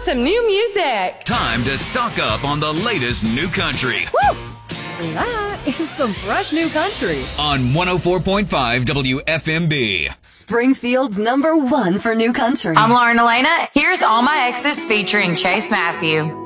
want some new music? Time to stock up on the latest new country. Woo! That is some fresh new country. On 104.5 WFMB. Springfield's #1 for new country. I'm Lauren Elena. Here's All My Exes featuring Chase Matthew.